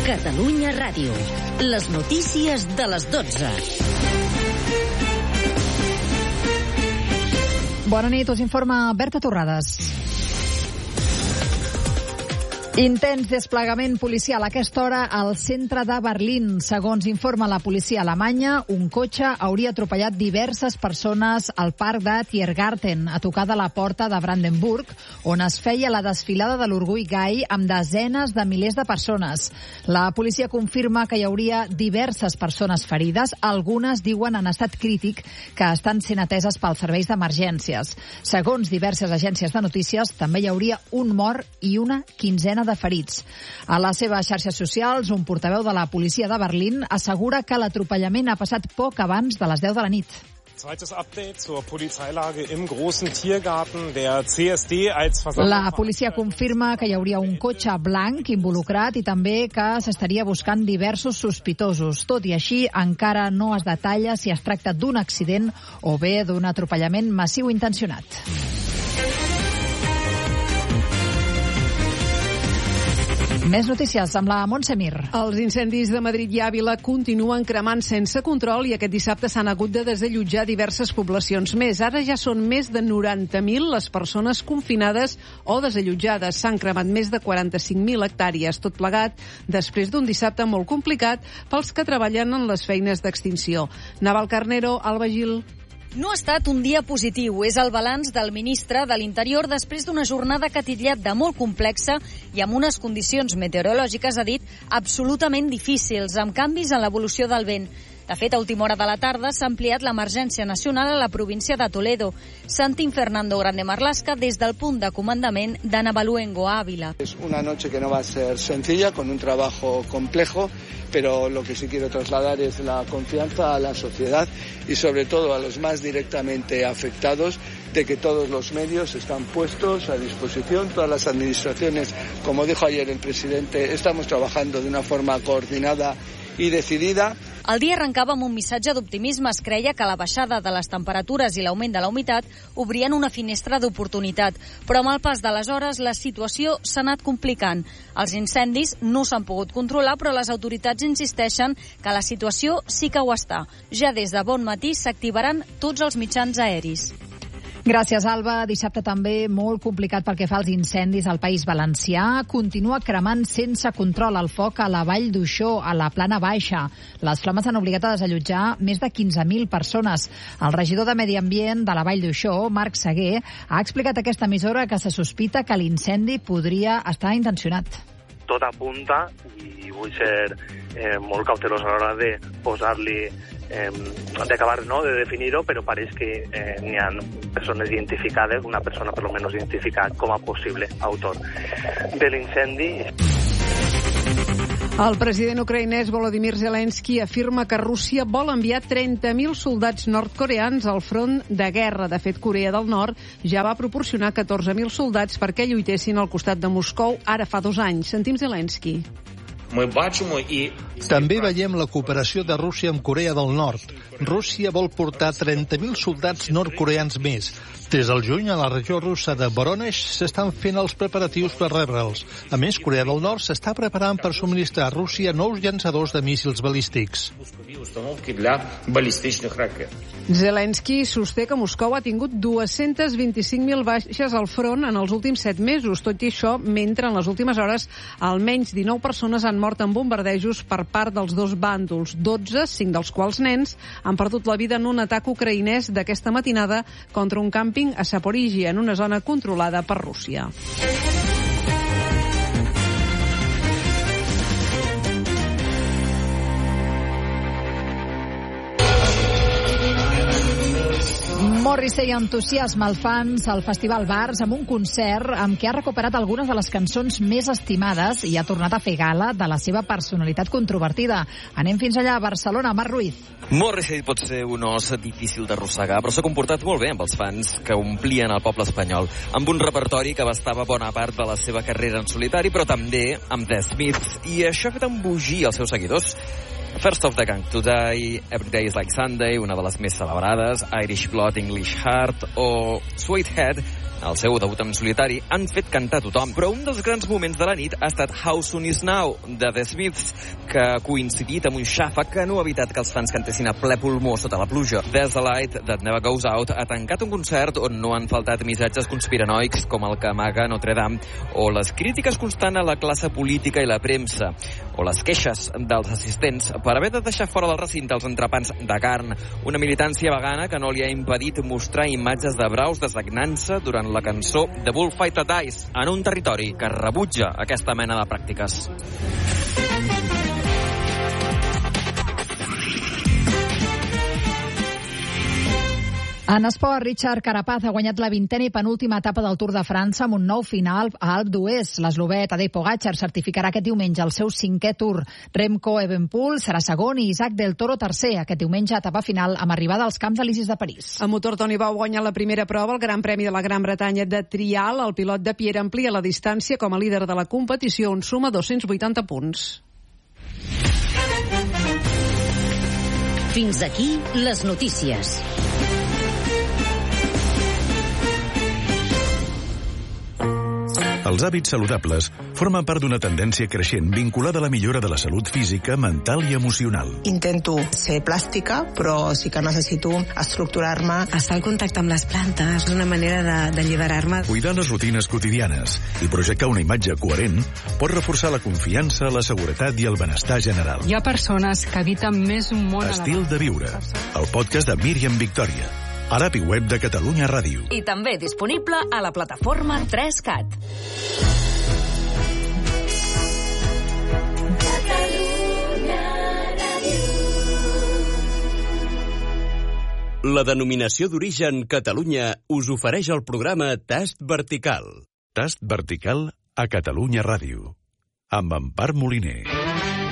Catalunya Ràdio. Les notícies de les 12. Bona nit, us informa Berta Torrades. Intens desplegament policial a aquesta hora al centre de Berlín. Segons informa la policia alemanya, un cotxe hauria atropellat diverses persones al parc de Tiergarten, a tocar de la porta de Brandenburg, on es feia la desfilada de l'orgull gai amb desenes de milers de persones. La policia confirma que hi hauria diverses persones ferides, algunes diuen en estat crític que estan sent ateses pels serveis d'emergències. Segons diverses agències de notícies, també hi hauria un mort i una quinzena de ferits. A les seves xarxes socials, un portaveu de la policia de Berlín assegura que l'atropellament ha passat poc abans de les 10 de la nit. La policia confirma que hi hauria un cotxe blanc involucrat i també que s'estaria buscant diversos sospitosos. Tot i així, encara no es detalla si es tracta d'un accident o bé d'un atropellament massiu intencionat. Més notícies amb la Montse Mir. Els incendis de Madrid i Àvila continuen cremant sense control i aquest dissabte s'han hagut de desallotjar diverses poblacions més. Ara ja són més de 90.000 les persones confinades o desallotjades. S'han cremat més de 45.000 hectàrees, tot plegat després d'un dissabte molt complicat pels que treballen en les feines d'extinció. Naval Carnero, Alba Gil. No ha estat un dia positiu. És el balanç del ministre de l'Interior després d'una jornada que ha titllat de molt complexa i amb unes condicions meteorològiques, ha dit, absolutament difícils, amb canvis en l'evolució del vent. De fet, a última hora de la tarda s'ha ampliat l'emergència nacional a la província de Toledo. Sentim Fernando Grande Marlaska des del punt de comandament de Navaluengo, a Ávila. Es una noche que no va a ser sencilla, con un trabajo complejo, pero lo que sí quiero trasladar es la confianza a la sociedad y sobre todo a los más directamente afectados de que todos los medios están puestos a disposición, todas las administraciones, como dijo ayer el presidente, estamos trabajando de una forma coordinada i decidida. El dia arrencava amb un missatge d'optimisme. Es creia que la baixada de les temperatures i l'augment de la humitat obrien una finestra d'oportunitat. Però amb el pas de les hores la situació s'ha anat complicant. Els incendis no s'han pogut controlar, però les autoritats insisteixen que la situació sí que ho està. Ja des de bon matí s'activaran tots els mitjans aeris. Gràcies, Alba. Dissabte també molt complicat pel que fa als incendis al País Valencià. Continua cremant sense control el foc a la Vall d'Uixó, a la Plana Baixa. Les flames han obligat a desallotjar més de 15.000 persones. El regidor de Medi Ambient de la Vall d'Uixó, Marc Seguer, ha explicat a aquesta emissora que se sospita que l'incendi podria estar intencionat. Tot apunta, i vull ser molt cautelós a l'hora de posar-li d'acabar, no?, de definir-ho, però pareix que n'hi ha persones identificades, una persona per almenys identificada com a possible autor de l'incendi. El president ucraïnès Volodymyr Zelensky afirma que Rússia vol enviar 30.000 soldats nord-coreans al front de guerra. De fet, Corea del Nord ja va proporcionar 14.000 soldats perquè lluitessin al costat de Moscou ara fa 2 anys. Sentim Zelensky. També veiem la cooperació de Rússia amb Corea del Nord. Rússia vol portar 30.000 soldats nord-coreans més. Des del juny, a la regió russa de Voronezh s'estan fent els preparatius per rebre'ls. A més, Corea del Nord s'està preparant per subministrar a Rússia nous llançadors de míssils balístics. Zelensky sosté que Moscou ha tingut 225.000 baixes al front en els últims 7 mesos. Tot i això, mentre en les últimes hores almenys 19 persones han mort en bombardejos per part dels dos bàndols. 12, 5 dels quals nens, han perdut la vida en un atac ucraïnès d'aquesta matinada contra un càmping a Zaporizhia, en una zona controlada per Rússia. Morrissey entusiasma els fans al Festival Bars amb un concert amb què ha recuperat algunes de les cançons més estimades i ha tornat a fer gala de la seva personalitat controvertida. Anem fins allà, a Barcelona, Marc Ruiz. Morrissey pot ser un os difícil d'arrossegar, però s'ha comportat molt bé amb els fans que omplien el poble espanyol, amb un repertori que abastava bona part de la seva carrera en solitari, però també amb The Smiths, i això ha fet embogir els seus seguidors. First of the Gang Today, Every Day is Like Sunday, una de les més celebrades, Irish Blood, English Heart o Sweethead, el seu debut en solitari, han fet cantar tothom. Però un dels grans moments de la nit ha estat How Soon Is Now, de The Smiths, que ha coincidit amb un xàfec que no ha evitat que els fans cantessin a ple pulmó sota la pluja. There's a Light That Never Goes Out ha tancat un concert on no han faltat missatges conspiranoics com el que amaga Notre Dame, o les crítiques constants a la classe política i la premsa, o les queixes dels assistents per haver de deixar fora del recinte els entrepans de carn, una militància vegana que no li ha impedit mostrar imatges de braus desagnant-se durant la cançó The Bullfighter Dies, en un territori que rebutja aquesta mena de pràctiques. En esport, Richard Carapaz ha guanyat la 20a i penúltima etapa del Tour de França amb un nou final a Alpe d'Huez. L'eslovè Tadej Pogačar certificarà aquest diumenge el seu 5è Tour. Remco Evenepoel serà segon i Isaac del Toro tercer. Aquest diumenge etapa final amb arribada als Camps Elisis de París. El motor Toni Bou guanya la primera prova, el Gran Premi de la Gran Bretanya de trial. El pilot de Pierre amplia la distància com a líder de la competició, on suma 280 punts. Fins aquí les notícies. Els hàbits saludables formen part d'una tendència creixent vinculada a la millora de la salut física, mental i emocional. Intento ser plàstica, però sí que necessito estructurar-me. Estar al contacte amb les plantes és una manera d'alliberar-me. Cuidar les rutines quotidianes i projectar una imatge coherent pot reforçar la confiança, la seguretat i el benestar general. Hi ha persones que habiten més un món Estil de viure, el podcast de Míriam Victòria. A l'app i web de Catalunya Ràdio. I també disponible a la plataforma 3CAT. La denominació d'origen Catalunya us ofereix el programa Tast Vertical. Tast Vertical a Catalunya Ràdio. Amb Empar Moliner.